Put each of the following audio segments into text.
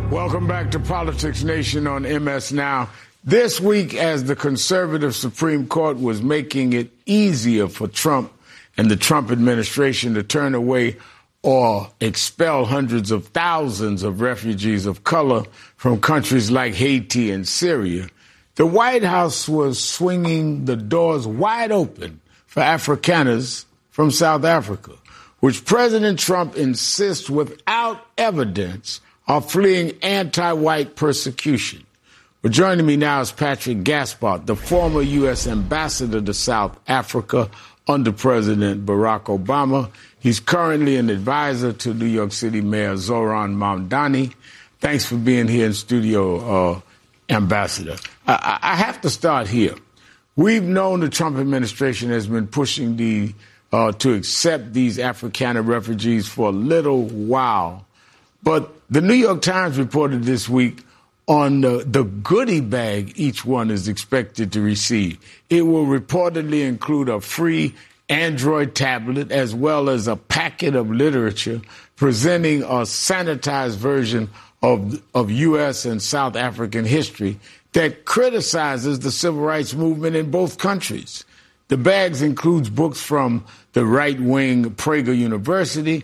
Welcome back to Politics Nation on MS Now. This week, as the conservative Supreme Court was making it easier for Trump and the Trump administration to turn away or expel hundreds of thousands of refugees of color from countries like Haiti and Syria, the White House was swinging the doors wide open for Afrikaners from South Africa, which President Trump insists without evidence are fleeing anti-white persecution. Well, joining me now is Patrick Gaspard, the former U.S. ambassador to South Africa under President Barack Obama. He's currently an advisor to New York City Mayor Zoran Mamdani. Thanks for being here in studio, Ambassador. I have to start here. We've known the Trump administration has been pushing to accept these Afrikaner refugees for a little while. But the New York Times reported this week on the goodie bag each one is expected to receive. It will reportedly include a free Android tablet as well as a packet of literature presenting a sanitized version of U.S. and South African history that criticizes the civil rights movement in both countries. The bags includes books from the right-wing Prager University,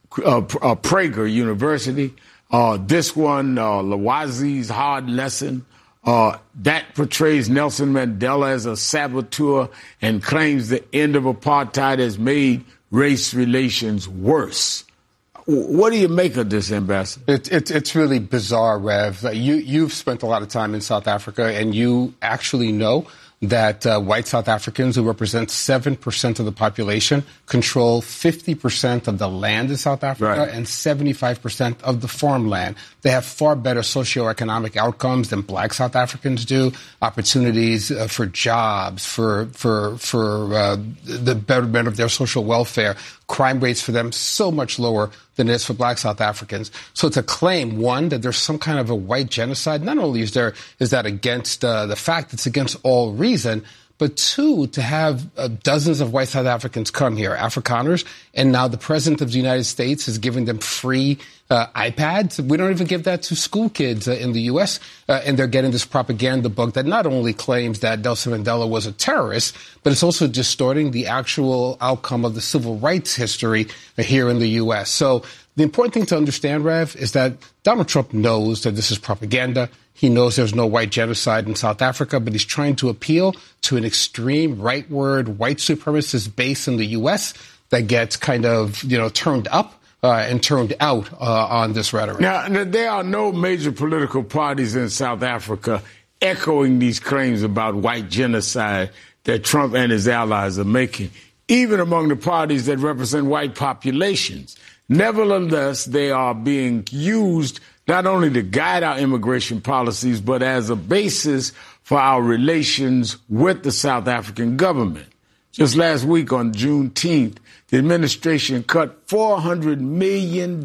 this one, Lwazi's Hard Lesson, that portrays Nelson Mandela as a saboteur and claims the end of apartheid has made race relations worse. What do you make of this, Ambassador? It's really bizarre, Rev. You've spent a lot of time in South Africa, and you actually know that white South Africans, who represent 7% of the population, control 50% of the land in South Africa and 75% of the farmland. They have far better socioeconomic outcomes than black South Africans do, opportunities for jobs, for the betterment of their social welfare. Crime rates for them so much lower than it is for black South Africans. So to claim, one, that there's some kind of a white genocide, not only is that against the fact, it's against all reason, but two, to have dozens of white South Africans come here, Afrikaners, and now the President of the United States is giving them free iPads. We don't even give that to school kids in the U.S., and they're getting this propaganda book that not only claims that Nelson Mandela was a terrorist, but it's also distorting the actual outcome of the civil rights history here in the U.S. So the important thing to understand, Rev, is that Donald Trump knows that this is propaganda. He knows there's no white genocide in South Africa, but he's trying to appeal to an extreme rightward white supremacist base in the U.S. that gets kind of, turned up and turned out on this rhetoric. Now, there are no major political parties in South Africa echoing these claims about white genocide that Trump and his allies are making, even among the parties that represent white populations. Nevertheless, they are being used not only to guide our immigration policies, but as a basis for our relations with the South African government. Just last week on Juneteenth, the administration cut $400 million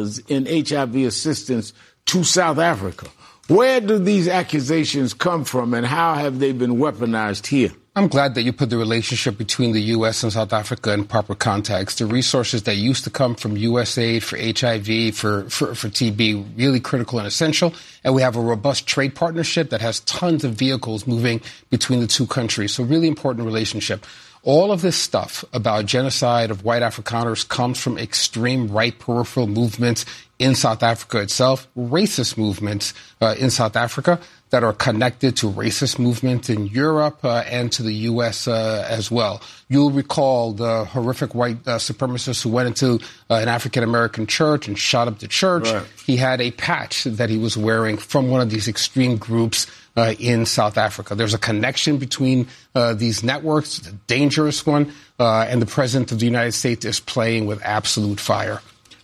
in HIV assistance to South Africa. Where do these accusations come from, and how have they been weaponized here? I'm glad that you put the relationship between the U.S. and South Africa in proper context. The resources that used to come from USAID for HIV, for TB, really critical and essential. And we have a robust trade partnership that has tons of vehicles moving between the two countries. So really important relationship. All of this stuff about genocide of white Afrikaners comes from extreme right peripheral movements in South Africa itself, racist movements in South Africa that are connected to racist movements in Europe and to the U.S. As well. You'll recall the horrific white supremacist who went into an African-American church and shot up the church. Right. He had a patch that he was wearing from one of these extreme groups in South Africa. There's a connection between these networks, a dangerous one, and the President of the United States is playing with absolute fire.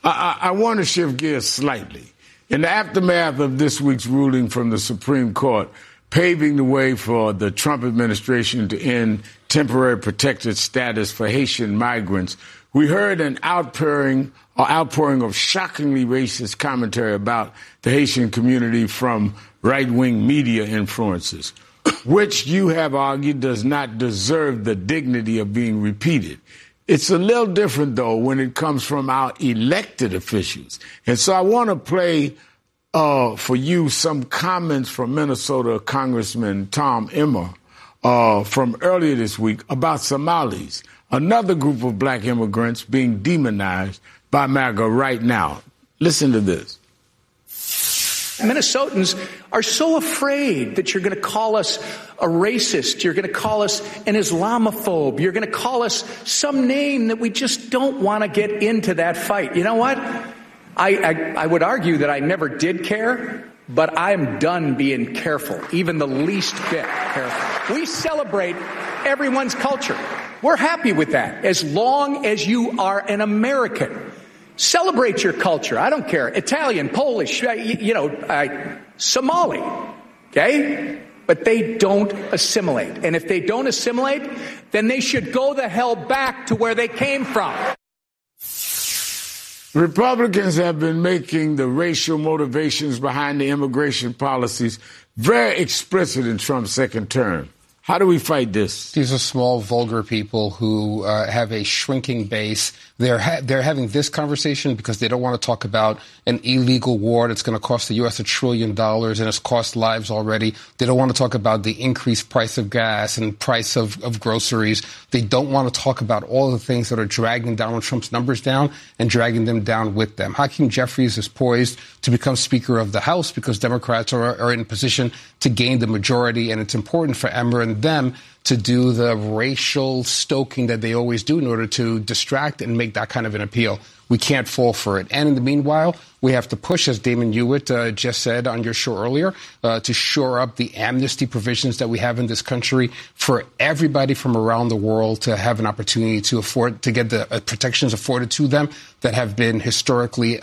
I want to shift gears slightly. In the aftermath of this week's ruling from the Supreme Court, paving the way for the Trump administration to end temporary protected status for Haitian migrants, we heard an outpouring of shockingly racist commentary about the Haitian community from right-wing media influences, which you have argued does not deserve the dignity of being repeated. It's a little different, though, when it comes from our elected officials. And so I want to play for you some comments from Minnesota Congressman Tom Emmer from earlier this week about Somalis, another group of black immigrants being demonized by MAGA right now. Listen to this. Minnesotans are so afraid that you're going to call us a racist, you're going to call us an Islamophobe, you're going to call us some name that we just don't want to get into that fight. You know what? I would argue that I never did care, but I'm done being careful, even the least bit careful. We celebrate everyone's culture. We're happy with that, as long as you are an American. Celebrate your culture. I don't care. Italian, Polish, Somali. Okay? But they don't assimilate. And if they don't assimilate, then they should go the hell back to where they came from. Republicans have been making the racial motivations behind the immigration policies very explicit in Trump's second term. How do we fight this? These are small, vulgar people who have a shrinking base. They're having this conversation because they don't want to talk about an illegal war that's going to cost the U.S. $1 trillion and has cost lives already. They don't want to talk about the increased price of gas and price of groceries. They don't want to talk about all the things that are dragging Donald Trump's numbers down and dragging them down with them. Hakeem Jeffries is poised to become Speaker of the House because Democrats are in a position to gain the majority, and it's important for Emmer and them to do the racial stoking that they always do in order to distract and make that kind of an appeal. We can't fall for it. And in the meanwhile, we have to push, as Damon Hewitt just said on your show earlier, to shore up the amnesty provisions that we have in this country for everybody from around the world to have an opportunity to afford to get the protections afforded to them that have been historically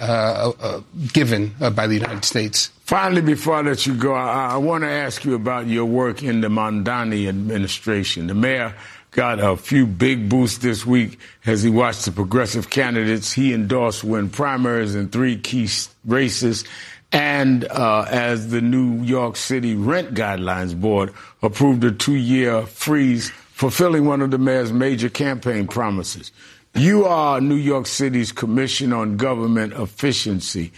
given by the United States. Finally, before I let you go, I want to ask you about your work in the Mamdani administration. The mayor got a few big boosts this week as he watched the progressive candidates he endorsed win primaries in 3 key races, and as the New York City Rent Guidelines Board approved a 2-year freeze, fulfilling one of the mayor's major campaign promises. You are New York City's Commission on Government Efficiency,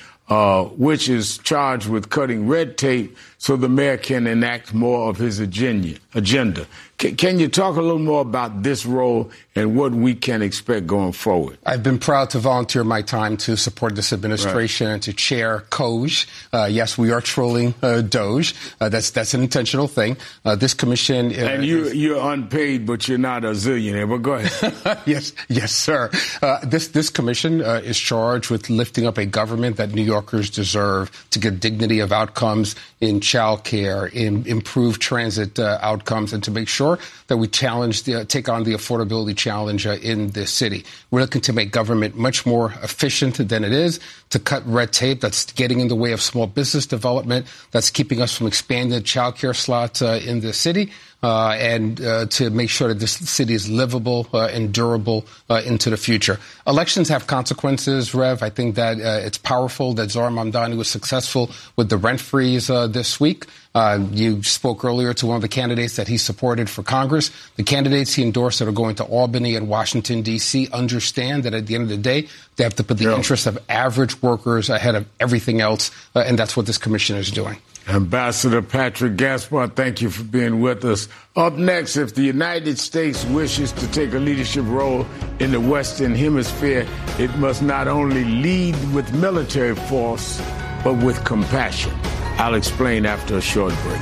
which is charged with cutting red tape so the mayor can enact more of his agenda. Can you talk a little more about this role and what we can expect going forward? I've been proud to volunteer my time to support this administration and to chair COGE. Yes, we are trolling DOGE. That's an intentional thing. This commission... and you're unpaid, but you're not a zillionaire. But go ahead. Yes, sir. This commission is charged with lifting up a government that New Yorkers deserve, to get dignity of outcomes in child care, in improved transit outcomes, and to make sure that we take on the affordability challenge in this city. We're looking to make government much more efficient than it is, to cut red tape that's getting in the way of small business development, that's keeping us from expanding child care slots in the city, and to make sure that this city is livable and durable into the future. Elections have consequences, Rev. I think that it's powerful that Zohran Mamdani was successful with the rent freeze this week. You spoke earlier to one of the candidates that he supported for Congress. The candidates he endorsed that are going to Albany and Washington, D.C. understand that at the end of the day, they have to put the interests of average workers ahead of everything else, and that's what this commission is doing. Ambassador Patrick Gaspard, thank you for being with us. Up next, if the United States wishes to take a leadership role in the Western Hemisphere, it must not only lead with military force, but with compassion. I'll explain after a short break.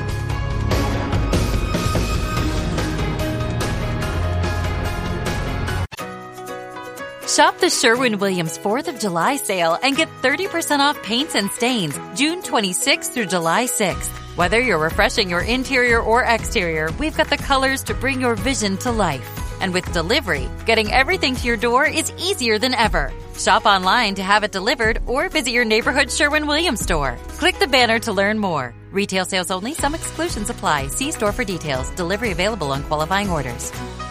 Shop the Sherwin-Williams 4th of July sale and get 30% off paints and stains June 26th through July 6th. Whether you're refreshing your interior or exterior, we've got the colors to bring your vision to life. And with delivery, getting everything to your door is easier than ever. Shop online to have it delivered or visit your neighborhood Sherwin-Williams store. Click the banner to learn more. Retail sales only. Some exclusions apply. See store for details. Delivery available on qualifying orders.